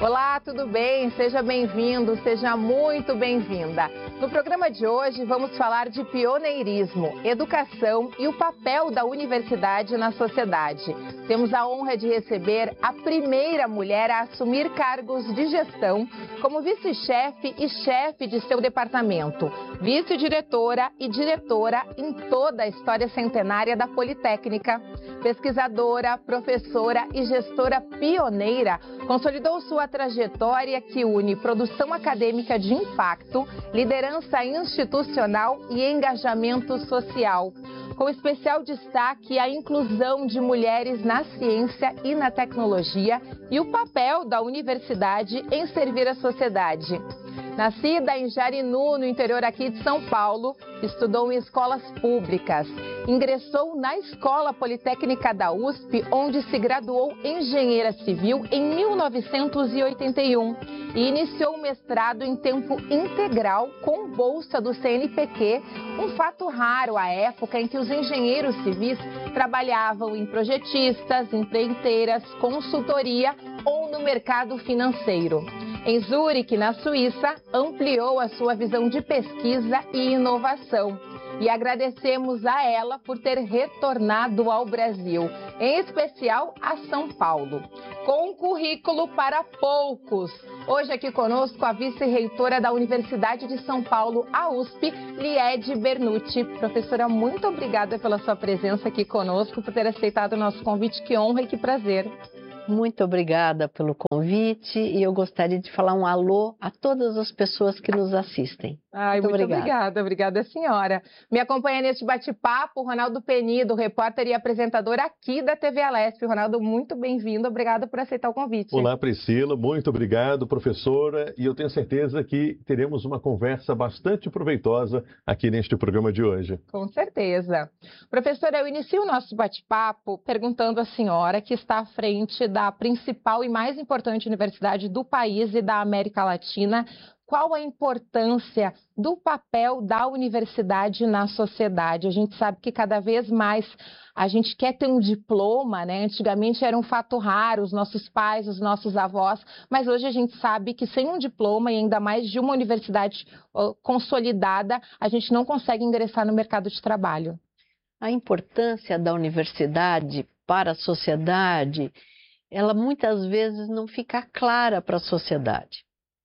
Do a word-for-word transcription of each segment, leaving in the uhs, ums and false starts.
Olá, tudo bem? Seja bem-vindo, seja muito bem-vinda. No programa de hoje vamos falar de pioneirismo, educação e o papel da universidade na sociedade. Temos a honra de receber a primeira mulher a assumir cargos de gestão como vice-chefe e chefe de seu departamento, vice-diretora e diretora em toda a história centenária da Politécnica. Pesquisadora, professora e gestora pioneira, consolidou sua trajetória que une produção acadêmica de impacto, liderança institucional e engajamento social, com especial destaque a inclusão de mulheres na ciência e na tecnologia e o papel da universidade em servir a sociedade. Nascida em Jarinu, no interior aqui de São Paulo, estudou em escolas públicas. Ingressou na Escola Politécnica da U S P, onde se graduou engenheira civil em mil novecentos e oitenta e um e iniciou o mestrado em tempo integral com bolsa do C N P Q, um fato raro à época em que os engenheiros civis trabalhavam em projetistas, empreiteiras, consultoria ou no mercado financeiro. Em Zurique, na Suíça, ampliou a sua visão de pesquisa e inovação. E agradecemos a ela por ter retornado ao Brasil, em especial a São Paulo, com um currículo para poucos. Hoje aqui conosco a vice-reitora da Universidade de São Paulo, a U S P, Liede Bernucci. Professora, muito obrigada pela sua presença aqui conosco, por ter aceitado o nosso convite. Que honra e que prazer. Muito obrigada pelo convite e eu gostaria de falar um alô a todas as pessoas que nos assistem. Ai, muito, muito obrigada. obrigada, obrigada senhora. Me acompanha neste bate-papo o Ronaldo Penido, repórter e apresentador aqui da T V Alesp. Ronaldo, muito bem-vindo, obrigada por aceitar o convite. Olá, Priscila, muito obrigado, professora, e eu tenho certeza que teremos uma conversa bastante proveitosa aqui neste programa de hoje. Com certeza. Professora, eu inicio o nosso bate-papo perguntando à senhora, que está à frente da principal e mais importante universidade do país e da América Latina, qual a importância do papel da universidade na sociedade? A gente sabe que cada vez mais a gente quer ter um diploma, né? Antigamente era um fato raro, os nossos pais, os nossos avós, mas hoje a gente sabe que sem um diploma e ainda mais de uma universidade uh, consolidada, a gente não consegue ingressar no mercado de trabalho. A importância da universidade para a sociedade, ela muitas vezes não fica clara para a sociedade.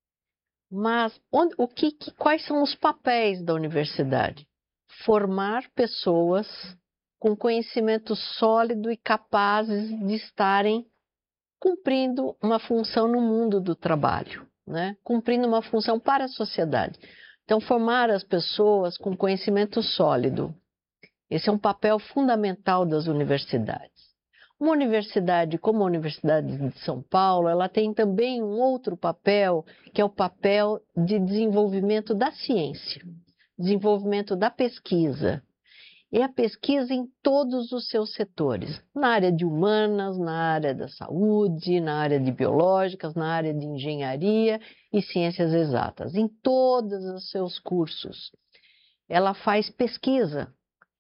Mas onde, o que, que, quais são os papéis da universidade? Formar pessoas com conhecimento sólido e capazes de estarem cumprindo uma função no mundo do trabalho, né? Cumprindo uma função para a sociedade. Então, formar as pessoas com conhecimento sólido. Esse é um papel fundamental das universidades. Uma universidade como a Universidade de São Paulo, ela tem também um outro papel, que é o papel de desenvolvimento da ciência, desenvolvimento da pesquisa. E a pesquisa em todos os seus setores, na área de humanas, na área da saúde, na área de biológicas, na área de engenharia e ciências exatas, em todos os seus cursos. Ela faz pesquisa.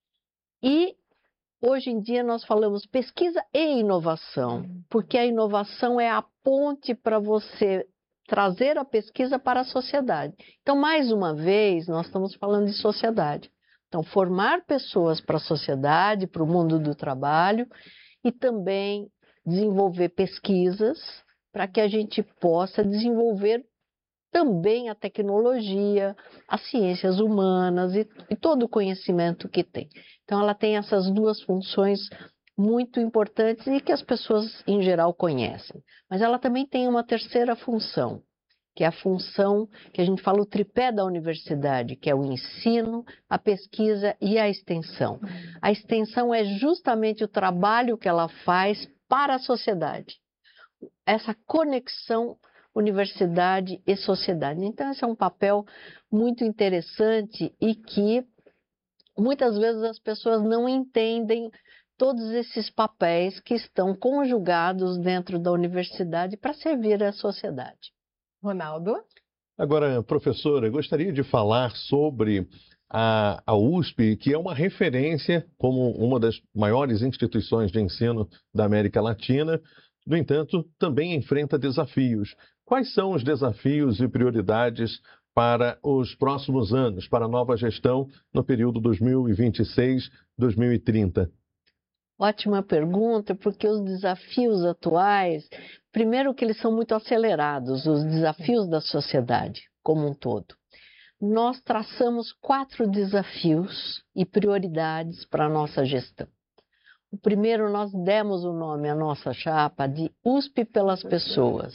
E hoje em dia nós falamos pesquisa e inovação, porque a inovação é a ponte para você trazer a pesquisa para a sociedade. Então, mais uma vez, nós estamos falando de sociedade. Então, formar pessoas para a sociedade, para o mundo do trabalho e também desenvolver pesquisas para que a gente possa desenvolver também a tecnologia, as ciências humanas e, e todo o conhecimento que tem. Então, ela tem essas duas funções muito importantes e que as pessoas, em geral, conhecem. Mas ela também tem uma terceira função, que é a função que a gente fala o tripé da universidade, que é o ensino, a pesquisa e a extensão. A extensão é justamente o trabalho que ela faz para a sociedade. Essa conexão universidade e sociedade. Então, esse é um papel muito interessante e que muitas vezes as pessoas não entendem todos esses papéis que estão conjugados dentro da universidade para servir à sociedade. Ronaldo? Agora, professora, eu gostaria de falar sobre a, a U S P, que é uma referência como uma das maiores instituições de ensino da América Latina, no entanto, também enfrenta desafios. Quais são os desafios e prioridades para os próximos anos, para a nova gestão no período dois mil e vinte e seis a dois mil e trinta? Ótima pergunta, porque os desafios atuais, primeiro que eles são muito acelerados, os desafios da sociedade como um todo. Nós traçamos quatro desafios e prioridades para a nossa gestão. O primeiro, nós demos o nome à nossa chapa de U S P pelas pessoas.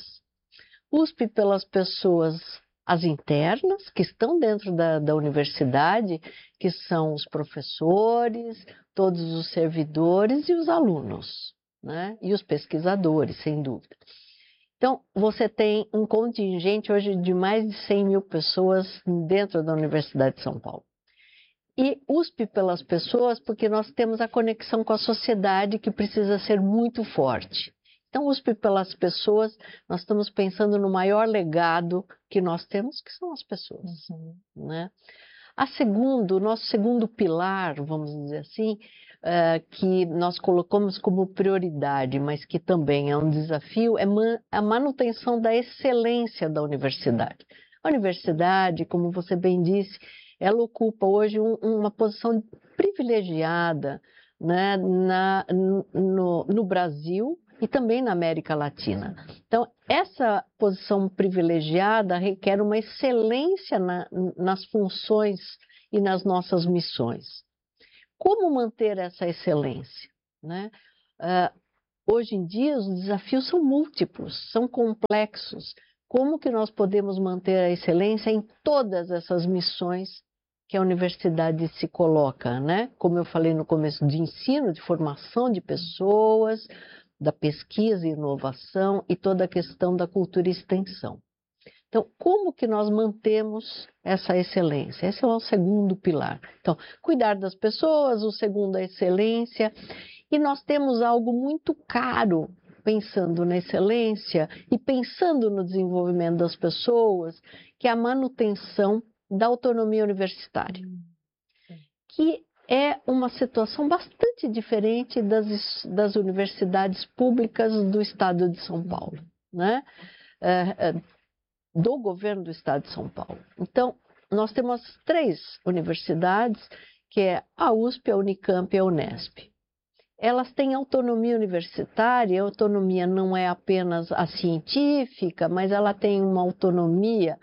U S P pelas pessoas, as internas, que estão dentro da, da universidade, que são os professores, todos os servidores e os alunos, né? E os pesquisadores, sem dúvida. Então, você tem um contingente hoje de mais de cem mil pessoas dentro da Universidade de São Paulo. E U S P pelas pessoas, porque nós temos a conexão com a sociedade que precisa ser muito forte. Então, U S P pelas pessoas, nós estamos pensando no maior legado que nós temos, que são as pessoas, uhum. né? A segundo, o nosso segundo pilar, vamos dizer assim, uh, que nós colocamos como prioridade, mas que também é um desafio, é man- a manutenção da excelência da universidade. A universidade, como você bem disse, ela ocupa hoje um, uma posição privilegiada, né, na, no, no Brasil e também na América Latina. Então, essa posição privilegiada requer uma excelência na, nas funções e nas nossas missões. Como manter essa excelência, né? Uh, hoje em dia, os desafios são múltiplos, são complexos. Como que nós podemos manter a excelência em todas essas missões que a universidade se coloca, né? Como eu falei no começo, de ensino, de formação de pessoas, da pesquisa e inovação e toda a questão da cultura e extensão. Então, como que nós mantemos essa excelência? Esse é o segundo pilar. Então, cuidar das pessoas, o segundo, a excelência. E nós temos algo muito caro, pensando na excelência e pensando no desenvolvimento das pessoas, que é a manutenção da autonomia universitária, que é uma situação bastante diferente das, das universidades públicas do estado de São Paulo, né? É, é, do governo do estado de São Paulo. Então, nós temos três universidades, que é a U S P, a Unicamp e a Unesp. Elas têm autonomia universitária, a autonomia não é apenas a científica, mas ela tem uma autonomia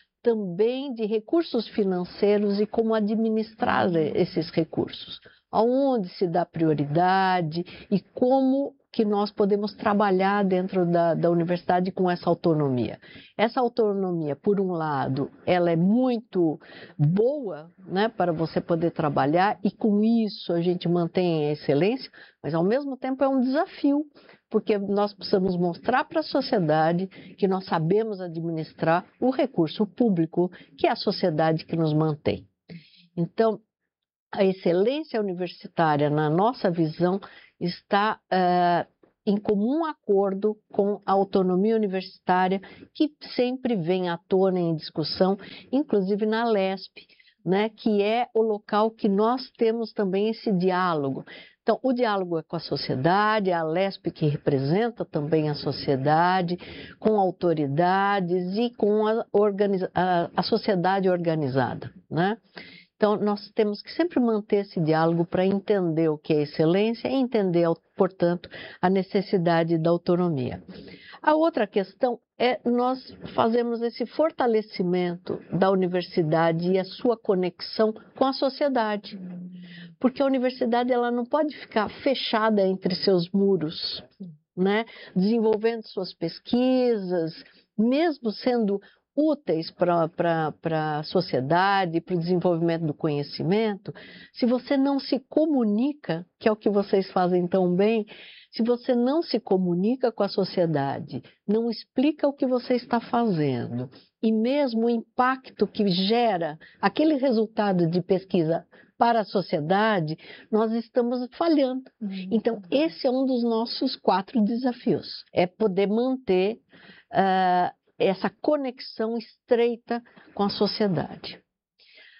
também de recursos financeiros e como administrar esses recursos, aonde se dá prioridade e como que nós podemos trabalhar dentro da, da universidade com essa autonomia. Essa autonomia, por um lado, ela é muito boa, né, para você poder trabalhar e com isso a gente mantém a excelência, mas ao mesmo tempo é um desafio, porque nós precisamos mostrar para a sociedade que nós sabemos administrar o recurso público, que é a sociedade que nos mantém. Então, a excelência universitária, na nossa visão, está uh, em comum acordo com a autonomia universitária, que sempre vem à tona em discussão, inclusive na Lesp, né, que é o local que nós temos também esse diálogo. Então, o diálogo é com a sociedade, a Lesp que representa também a sociedade, com autoridades e com a, organiza- a, a sociedade organizada, né? Então, nós temos que sempre manter esse diálogo para entender o que é excelência e entender, portanto, a necessidade da autonomia. A outra questão é nós fazermos esse fortalecimento da universidade e a sua conexão com a sociedade. Porque a universidade ela não pode ficar fechada entre seus muros, né? Desenvolvendo suas pesquisas, mesmo sendo úteis para a sociedade, para o desenvolvimento do conhecimento, se você não se comunica, que é o que vocês fazem tão bem, se você não se comunica com a sociedade, não explica o que você está fazendo, e mesmo o impacto que gera aquele resultado de pesquisa para a sociedade, nós estamos falhando. Então, esse é um dos nossos quatro desafios, é poder manter uh, essa conexão estreita com a sociedade.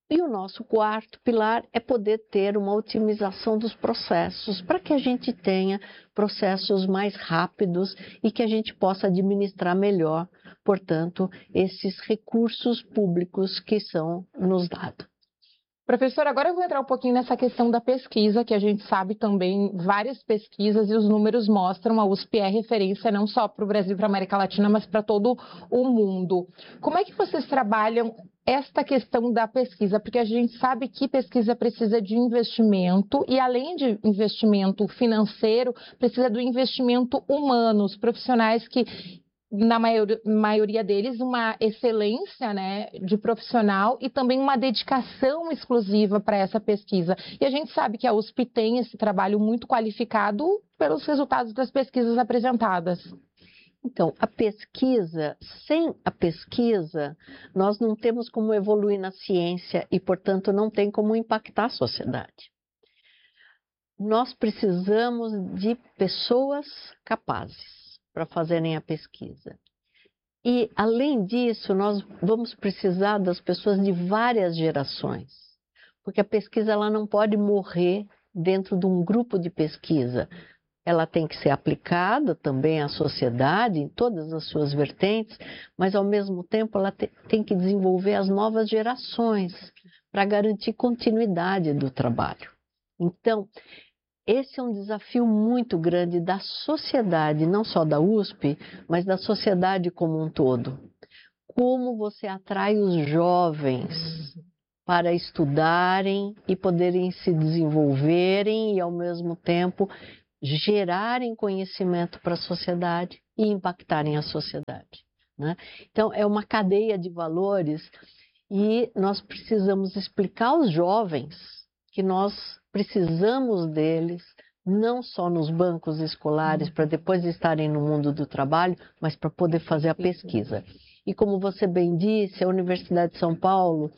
E o nosso quarto pilar é poder ter uma otimização dos processos, para que a gente tenha processos mais rápidos e que a gente possa administrar melhor, portanto, esses recursos públicos que são nos dados. Professor, agora eu vou entrar um pouquinho nessa questão da pesquisa, que a gente sabe também, várias pesquisas e os números mostram, a U S P é referência não só para o Brasil e para a América Latina, mas para todo o mundo. Como é que vocês trabalham esta questão da pesquisa? Porque a gente sabe que pesquisa precisa de investimento e, além de investimento financeiro, precisa do investimento humano, os profissionais que, na maioria, maioria deles, uma excelência, né, de profissional e também uma dedicação exclusiva para essa pesquisa. E a gente sabe que a U S P tem esse trabalho muito qualificado pelos resultados das pesquisas apresentadas. Então, a pesquisa, sem a pesquisa, nós não temos como evoluir na ciência e, portanto, não tem como impactar a sociedade. Nós precisamos de pessoas capazes para fazerem a pesquisa. E, além disso, nós vamos precisar das pessoas de várias gerações, porque a pesquisa ela não pode morrer dentro de um grupo de pesquisa. Ela tem que ser aplicada também à sociedade, em todas as suas vertentes, mas, ao mesmo tempo, ela te, tem que desenvolver as novas gerações para garantir continuidade do trabalho. Então, esse é um desafio muito grande da sociedade, não só da U S P, mas da sociedade como um todo. Como você atrai os jovens para estudarem e poderem se desenvolverem e, ao mesmo tempo, gerarem conhecimento para a sociedade e impactarem a sociedade, né? Então, é uma cadeia de valores e nós precisamos explicar aos jovens que nós precisamos deles, não só nos bancos escolares, para depois estarem no mundo do trabalho, mas para poder fazer a pesquisa. E como você bem disse, a Universidade de São Paulo,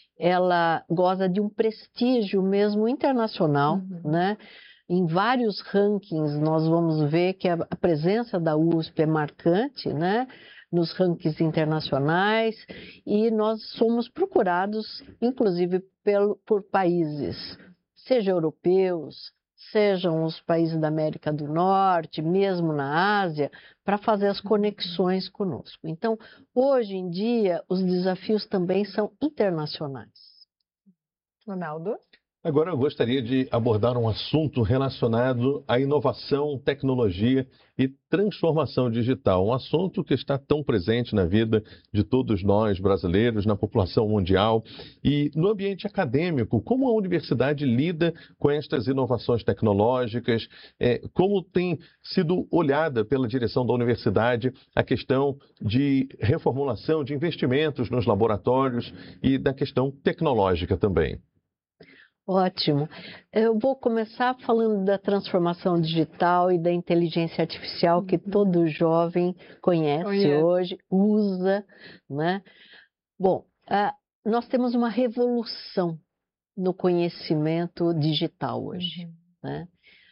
ela goza de um prestígio mesmo internacional, uhum. né? Em vários rankings nós vamos ver que a presença da U S P é marcante, né? Nos rankings internacionais, e nós somos procurados, inclusive, pelo, por países, seja europeus, sejam os países da América do Norte, mesmo na Ásia, para fazer as conexões conosco. Então, hoje em dia, os desafios também são internacionais. Ronaldo? Agora eu gostaria de abordar um assunto relacionado à inovação, tecnologia e transformação digital. Um assunto que está tão presente na vida de todos nós brasileiros, na população mundial. E no ambiente acadêmico, como a universidade lida com estas inovações tecnológicas? É, como tem sido olhada pela direção da universidade a questão de reformulação, de investimentos nos laboratórios e da questão tecnológica também? Ótimo. Eu vou começar falando da transformação digital e da inteligência artificial que todo jovem conhece, conhece. hoje, usa, né? Bom, uh, nós temos uma revolução no conhecimento digital hoje, uhum. né?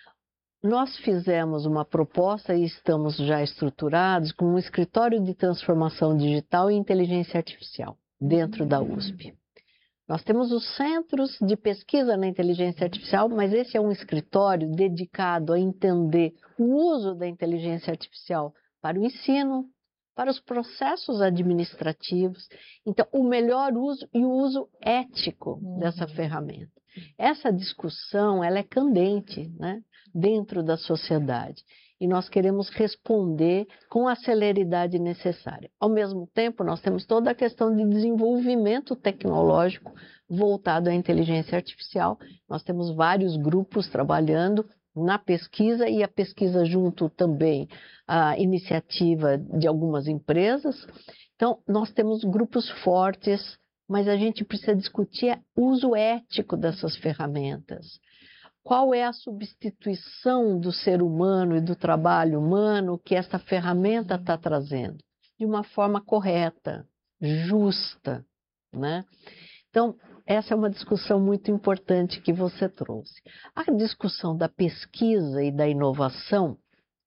Nós fizemos uma proposta e estamos já estruturados com um escritório de transformação digital e inteligência artificial dentro da U S P. Nós temos os centros de pesquisa na inteligência artificial, mas esse é um escritório dedicado a entender o uso da inteligência artificial para o ensino, para os processos administrativos. Então, o melhor uso e o uso ético uhum. dessa ferramenta. Essa discussão, ela é candente, né, dentro da sociedade. E nós queremos responder com a celeridade necessária. Ao mesmo tempo, nós temos toda a questão de desenvolvimento tecnológico voltado à inteligência artificial. Nós temos vários grupos trabalhando na pesquisa e a pesquisa junto também à iniciativa de algumas empresas. Então, nós temos grupos fortes, mas a gente precisa discutir o uso ético dessas ferramentas. Qual é a substituição do ser humano e do trabalho humano que essa ferramenta está trazendo? De uma forma correta, justa, né? Então, essa é uma discussão muito importante que você trouxe. A discussão da pesquisa e da inovação,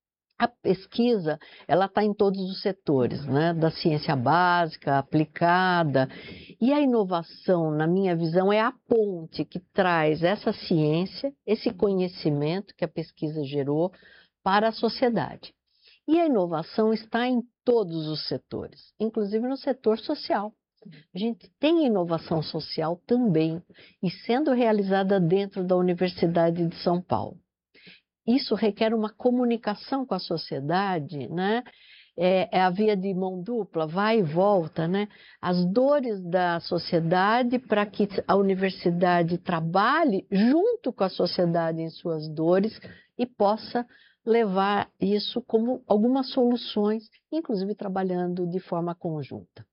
A pesquisa, ela está em todos os setores, né? Da ciência básica, aplicada. E a inovação, na minha visão, é a ponte que traz essa ciência, esse conhecimento que a pesquisa gerou para a sociedade. E a inovação está em todos os setores, inclusive no setor social. A gente tem inovação social também, e sendo realizada dentro da Universidade de São Paulo. Isso requer uma comunicação com a sociedade, né? É, é a via de mão dupla, vai e volta, né? As dores da sociedade para que a universidade trabalhe junto com a sociedade em suas dores e possa levar isso como algumas soluções, inclusive trabalhando de forma conjunta.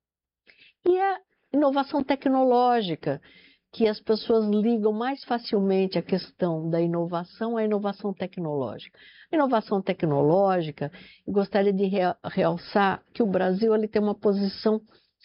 E a inovação tecnológica, que as pessoas ligam mais facilmente a questão da inovação à inovação tecnológica. A inovação tecnológica, eu gostaria de realçar que o Brasil ele tem uma posição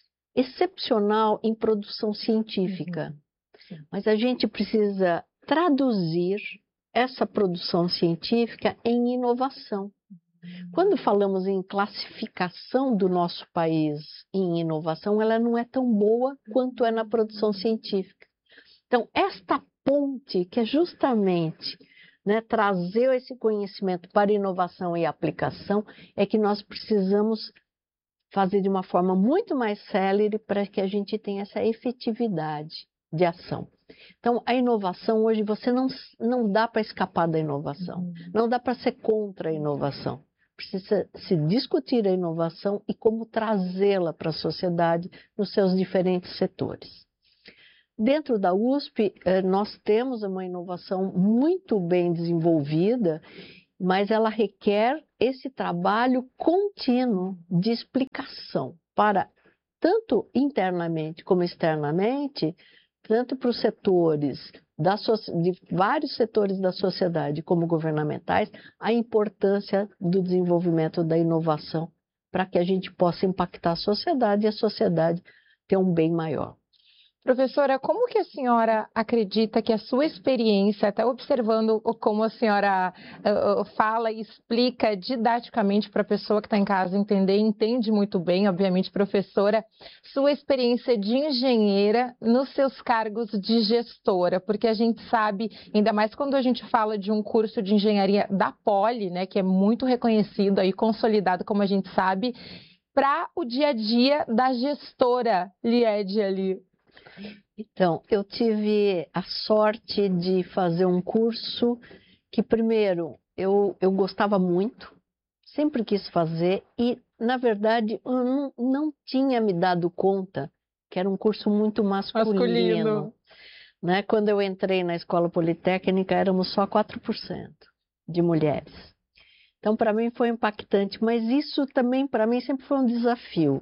excepcional em produção científica, mas a gente precisa traduzir essa produção científica em inovação. Quando falamos em classificação do nosso país em inovação, ela não é tão boa quanto é na produção científica. Então, esta ponte, que é justamente, né, trazer esse conhecimento para inovação e aplicação, é que nós precisamos fazer de uma forma muito mais célere para que a gente tenha essa efetividade de ação. Então, a inovação hoje, você não, não dá para escapar da inovação, não dá para ser contra a inovação. Precisa se discutir a inovação e como trazê-la para a sociedade nos seus diferentes setores. Dentro da U S P, nós temos uma inovação muito bem desenvolvida, mas ela requer esse trabalho contínuo de explicação para, tanto internamente como externamente, tanto para os setores, da, de vários setores da sociedade como governamentais, a importância do desenvolvimento da inovação para que a gente possa impactar a sociedade e a sociedade ter um bem maior. Professora, como que a senhora acredita que a sua experiência, até observando como a senhora uh, fala e explica didaticamente para a pessoa que está em casa entender, entende muito bem, obviamente, professora, sua experiência de engenheira nos seus cargos de gestora, porque a gente sabe, ainda mais quando a gente fala de um curso de engenharia da Poli, né, que é muito reconhecido e consolidado, como a gente sabe, para o dia a dia da gestora Liede ali. Então, eu tive a sorte de fazer um curso que, primeiro, eu, eu gostava muito, sempre quis fazer e, na verdade, eu não, não tinha me dado conta que era um curso muito masculino. masculino. Né? Quando eu entrei na Escola Politécnica, éramos só quatro por cento de mulheres. Então, para mim foi impactante, mas isso também, para mim, sempre foi um desafio.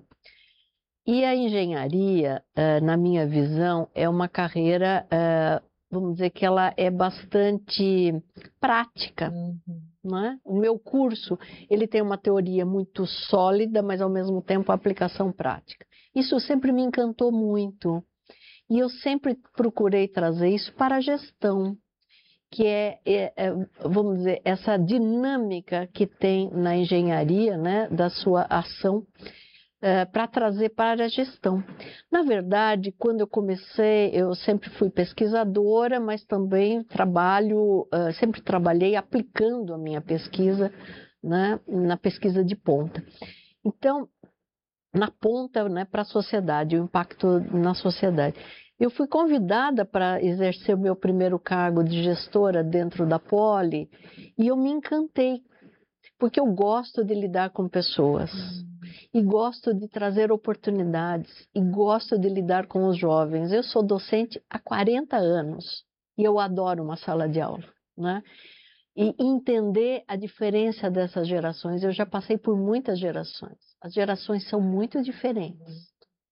E a engenharia, na minha visão, é uma carreira, vamos dizer que ela é bastante prática, uhum. Não é? O meu curso, ele tem uma teoria muito sólida, mas ao mesmo tempo a aplicação prática. Isso sempre me encantou muito. E eu sempre procurei trazer isso para a gestão, que é, é, é vamos dizer, essa dinâmica que tem na engenharia, né, da sua ação, Uh, para trazer para a gestão. Na verdade, quando eu comecei, eu sempre fui pesquisadora, mas também trabalho, uh, sempre trabalhei aplicando a minha pesquisa, né, na pesquisa de ponta. Então, na ponta, né, para a sociedade, o impacto na sociedade. Eu fui convidada para exercer o meu primeiro cargo de gestora dentro da Poli e eu me encantei, porque eu gosto de lidar com pessoas. E gosto de trazer oportunidades, e gosto de lidar com os jovens. Eu sou docente há quarenta anos e eu adoro uma sala de aula, né? E entender a diferença dessas gerações. Eu já passei por muitas gerações. As gerações são muito diferentes.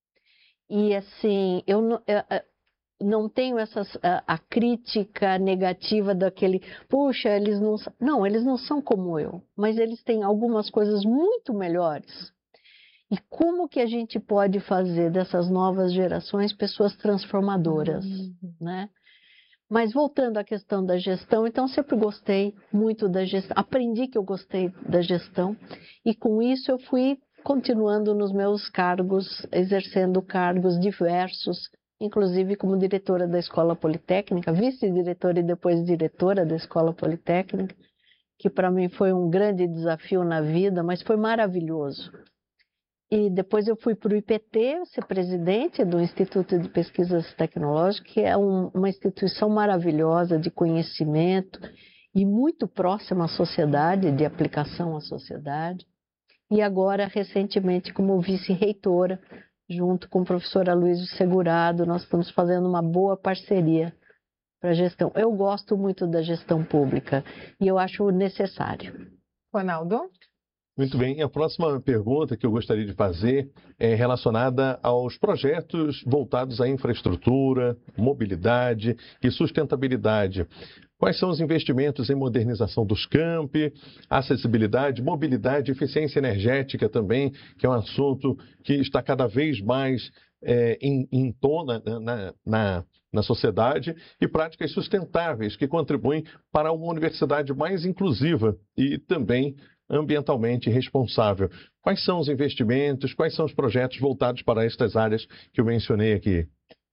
E assim, eu não, eu, não tenho essas, a, a crítica negativa daquele, puxa, eles não são... Não, eles não são como eu, mas eles têm algumas coisas muito melhores. E como que a gente pode fazer dessas novas gerações pessoas transformadoras, uhum. né? Mas voltando à questão da gestão, então sempre gostei muito da gestão, aprendi que eu gostei da gestão e com isso eu fui continuando nos meus cargos, exercendo cargos diversos, inclusive como diretora da Escola Politécnica, vice-diretora e depois diretora da Escola Politécnica, que para mim foi um grande desafio na vida, mas foi maravilhoso. E depois eu fui para o I P T, ser presidente do Instituto de Pesquisas Tecnológicas, que é um, uma instituição maravilhosa de conhecimento e muito próxima à sociedade, de aplicação à sociedade. E agora, recentemente, como vice-reitora, junto com o professor Aloysio Segurado, nós estamos fazendo uma boa parceria para a gestão. Eu gosto muito da gestão pública e eu acho necessário. Ronaldo? Muito bem. A próxima pergunta que eu gostaria de fazer é relacionada aos projetos voltados à infraestrutura, mobilidade e sustentabilidade. Quais são os investimentos em modernização dos campi, acessibilidade, mobilidade, eficiência energética também, que é um assunto que está cada vez mais é, em, em tona na, na, na sociedade, e práticas sustentáveis que contribuem para uma universidade mais inclusiva e também ambientalmente responsável. Quais são os investimentos, quais são os projetos voltados para estas áreas que eu mencionei aqui?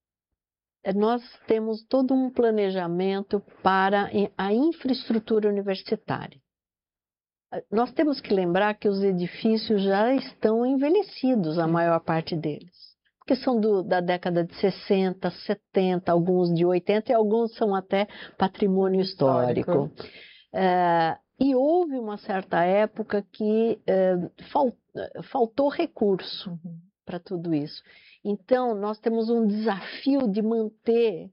Nós temos todo um planejamento para a infraestrutura universitária. Nós temos que lembrar que os edifícios já estão envelhecidos, a maior parte deles, porque são do, da década de sessenta, setenta, alguns de oitenta e alguns são até patrimônio histórico. histórico. É, E houve uma certa época que eh, fal, faltou recurso uhum. para tudo isso. Então, nós temos um desafio de manter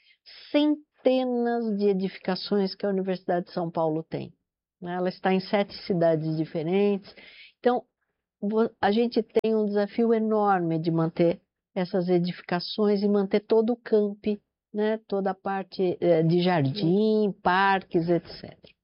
centenas de edificações que a Universidade de São Paulo tem. Ela está em sete cidades diferentes. Então, a gente tem um desafio enorme de manter essas edificações e manter todo o campi, né? Toda a parte eh, de jardim, parques, etcétera.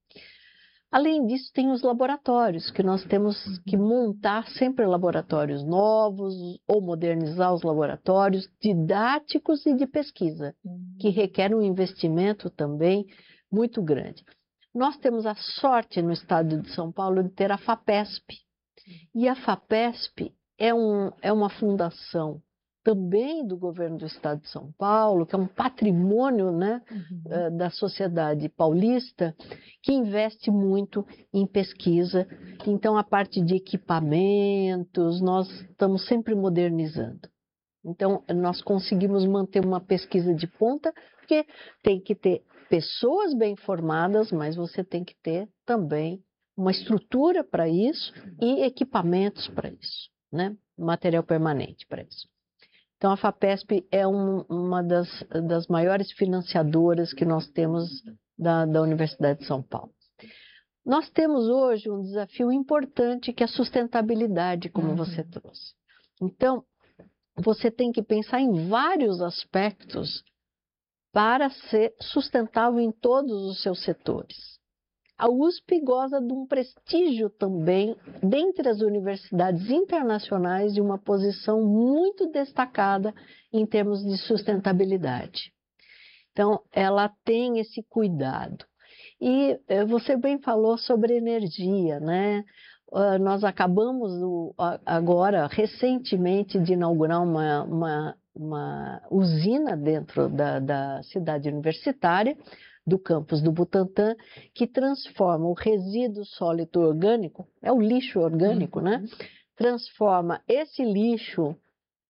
Além disso, tem os laboratórios, que nós temos que montar sempre laboratórios novos ou modernizar os laboratórios didáticos e de pesquisa, que requerem um investimento também muito grande. Nós temos a sorte no estado de São Paulo de ter a FAPESP. E a FAPESP é, um, é uma fundação também do governo do estado de São Paulo, que é um patrimônio, né, uhum. da sociedade paulista, que investe muito em pesquisa. Então, a parte de equipamentos, nós estamos sempre modernizando. Então, nós conseguimos manter uma pesquisa de ponta, porque tem que ter pessoas bem formadas, mas você tem que ter também uma estrutura para isso e equipamentos para isso, né? Material permanente para isso. Então, a FAPESP é um, uma das, das maiores financiadoras que nós temos da, da Universidade de São Paulo. Nós temos hoje um desafio importante, que é a sustentabilidade, como uhum. você trouxe. Então, você tem que pensar em vários aspectos para ser sustentável em todos os seus setores. A U S P goza de um prestígio também, dentre as universidades internacionais, de uma posição muito destacada em termos de sustentabilidade. Então, ela tem esse cuidado. E você bem falou sobre energia, né? Uh, nós acabamos o, agora, recentemente, de inaugurar uma, uma, uma usina dentro da, da cidade universitária, do campus do Butantã, que transforma o resíduo sólido orgânico, é o lixo orgânico, uhum. né? Transforma esse lixo uh,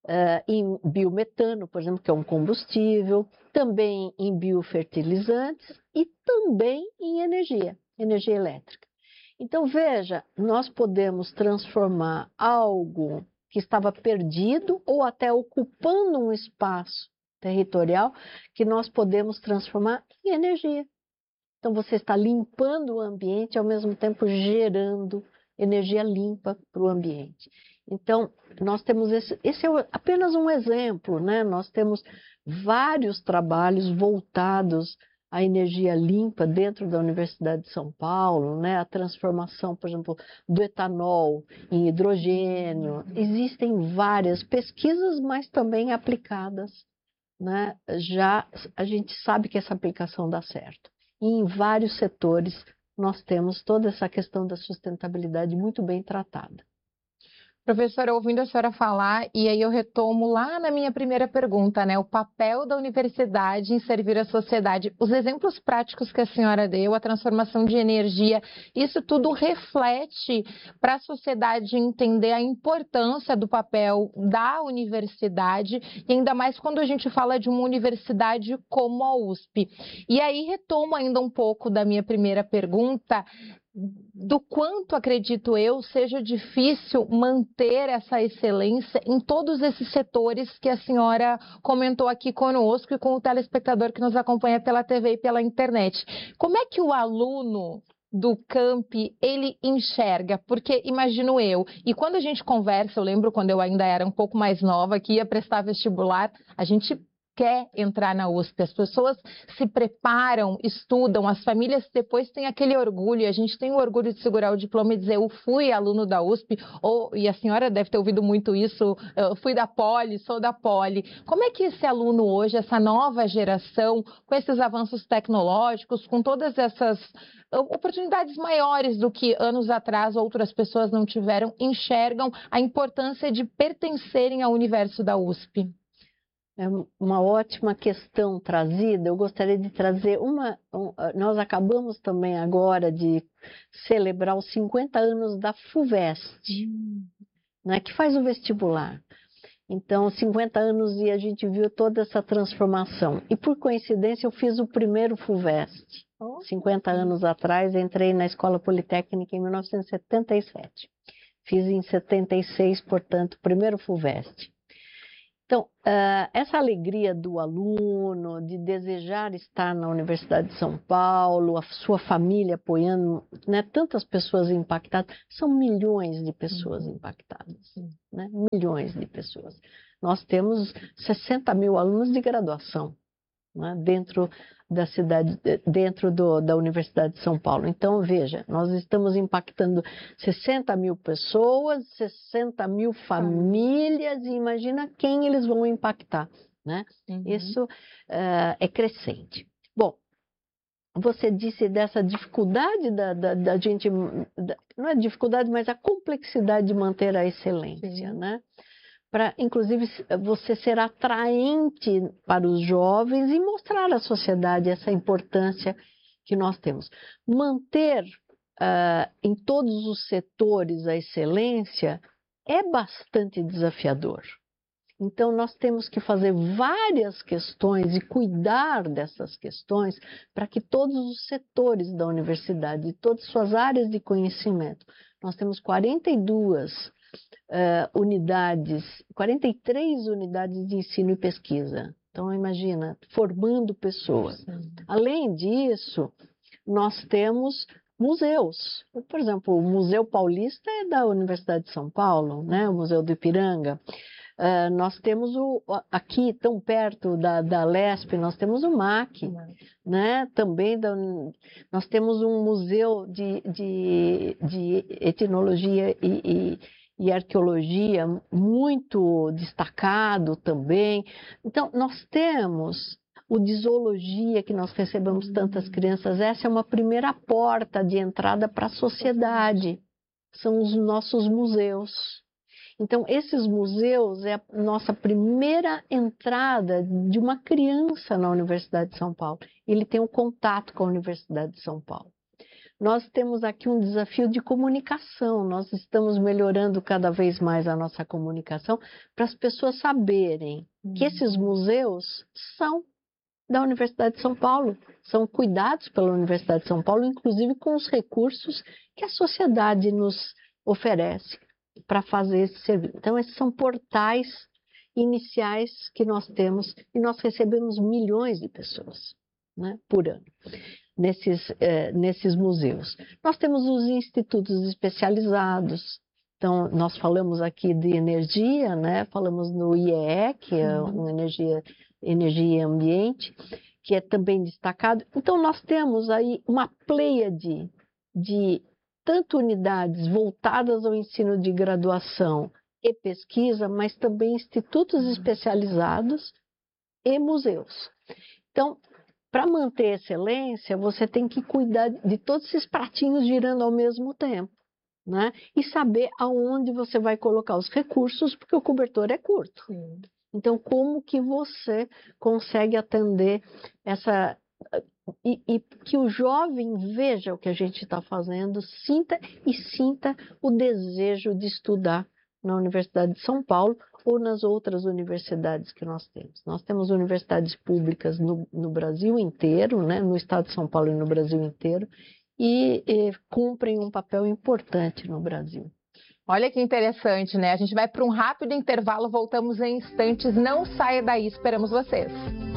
em biometano, por exemplo, que é um combustível, também em biofertilizantes e também em energia, energia elétrica. Então, veja, nós podemos transformar algo que estava perdido ou até ocupando um espaço territorial, que nós podemos transformar em energia. Então, você está limpando o ambiente e, ao mesmo tempo, gerando energia limpa para o ambiente. Então, nós temos esse, esse é apenas um exemplo, né? Nós temos vários trabalhos voltados à energia limpa dentro da Universidade de São Paulo, né? A transformação, por exemplo, do etanol em hidrogênio. Existem várias pesquisas, mas também aplicadas né, já a gente sabe que essa aplicação dá certo. E em vários setores nós temos toda essa questão da sustentabilidade muito bem tratada. Professora, ouvindo a senhora falar, e aí eu retomo lá na minha primeira pergunta, né? O papel da universidade em servir a sociedade. Os exemplos práticos que a senhora deu, a transformação de energia, isso tudo reflete para a sociedade entender a importância do papel da universidade, e ainda mais quando a gente fala de uma universidade como a U S P. E aí retomo ainda um pouco da minha primeira pergunta, do quanto, acredito eu, seja difícil manter essa excelência em todos esses setores que a senhora comentou aqui conosco e com o telespectador que nos acompanha pela T V e pela internet. Como é que o aluno do campi, ele enxerga? Porque imagino eu, e quando a gente conversa, eu lembro quando eu ainda era um pouco mais nova, que ia prestar vestibular, a gente quer entrar na U S P, as pessoas se preparam, estudam, as famílias depois têm aquele orgulho, e a gente tem o orgulho de segurar o diploma e dizer, eu fui aluno da U S P, ou, e a senhora deve ter ouvido muito isso, eu fui da Poli, sou da Poli. Como é que esse aluno hoje, essa nova geração, com esses avanços tecnológicos, com todas essas oportunidades maiores do que anos atrás outras pessoas não tiveram, enxergam a importância de pertencerem ao universo da U S P? É uma ótima questão trazida. Eu gostaria de trazer uma... Um, nós acabamos também agora de celebrar os cinquenta anos da FUVEST, hum. né, que faz o vestibular. Então, cinquenta anos e a gente viu toda essa transformação. E por coincidência eu fiz o primeiro FUVEST. Oh. cinquenta anos atrás, entrei na Escola Politécnica em mil novecentos e setenta e sete. Fiz em setenta e seis, portanto, o primeiro FUVEST. Então, uh, essa alegria do aluno de desejar estar na Universidade de São Paulo, a sua família apoiando, né, tantas pessoas impactadas, são milhões de pessoas impactadas, né, milhões de pessoas. Nós temos sessenta mil alunos de graduação, né, dentro da cidade, dentro do, da Universidade de São Paulo. Então, veja, nós estamos impactando sessenta mil pessoas, sessenta mil famílias, e imagina quem eles vão impactar, né? Uhum. Isso uh, é crescente. Bom, você disse dessa dificuldade da, da, da gente, da, não é dificuldade, mas a complexidade de manter a excelência, Sim. né? Para, inclusive, você ser atraente para os jovens e mostrar à sociedade essa importância que nós temos. Manter uh, em todos os setores a excelência é bastante desafiador. Então, nós temos que fazer várias questões e cuidar dessas questões para que todos os setores da universidade, todas as suas áreas de conhecimento, nós temos quarenta e duas Uh, unidades, quarenta e três unidades de ensino e pesquisa. Então, imagina, formando pessoas. Sim. Além disso, nós temos museus. Por exemplo, o Museu Paulista é da Universidade de São Paulo, né? O Museu do Ipiranga. Uh, nós temos o, aqui, tão perto da, da Lesp, nós temos o M A C, né? Também da, nós temos um museu de, de, de etnologia e, e e arqueologia muito destacado também. Então, nós temos o de zoologia, que nós recebemos tantas crianças. Essa é uma primeira porta de entrada para a sociedade. São os nossos museus. Então, esses museus é a nossa primeira entrada de uma criança na Universidade de São Paulo. Ele tem um contato com a Universidade de São Paulo. Nós temos aqui um desafio de comunicação, nós estamos melhorando cada vez mais a nossa comunicação para as pessoas saberem uhum. que esses museus são da Universidade de São Paulo, são cuidados pela Universidade de São Paulo, inclusive com os recursos que a sociedade nos oferece para fazer esse serviço. Então, esses são portais iniciais que nós temos e nós recebemos milhões de pessoas, né, por ano. Nesses, eh, nesses museus. Nós temos os institutos especializados, então nós falamos aqui de energia, né? Falamos no I E E, que é uhum. energia, energia e ambiente, que é também destacado. Então nós temos aí uma pleiade de tanto unidades voltadas ao ensino de graduação e pesquisa, mas também institutos especializados e museus. Então, para manter excelência, você tem que cuidar de todos esses pratinhos girando ao mesmo tempo, né? E saber aonde você vai colocar os recursos, porque o cobertor é curto. Sim. Então, como que você consegue atender essa... E, e que o jovem veja o que a gente está fazendo, sinta e sinta o desejo de estudar na Universidade de São Paulo ou nas outras universidades que nós temos. Nós temos universidades públicas no, no Brasil inteiro, né, no estado de São Paulo e no Brasil inteiro, e, e cumprem um papel importante no Brasil. Olha que interessante, né? A gente vai para um rápido intervalo, voltamos em instantes. Não saia daí, esperamos vocês.